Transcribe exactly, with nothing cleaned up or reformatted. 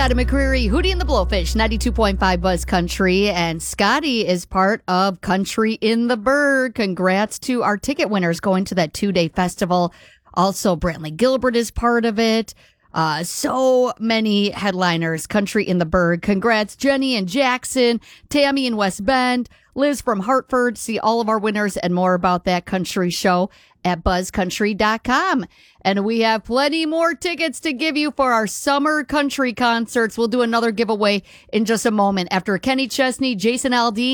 Scotty McCreery, Hootie and the Blowfish, ninety-two point five Buzz Country. And Scotty is part of Country in the Bird. Congrats to our ticket winners going to that two-day festival. Also, Brantley Gilbert is part of it. Uh, so many headliners, Country in the Bird. Congrats, Jenny and Jackson, Tammy in West Bend, Liz from Hartford. See all of our winners and more about that country show at buzz country dot com. And we have plenty more tickets to give you for our summer country concerts. We'll do another giveaway in just a moment after Kenny Chesney, Jason Aldean.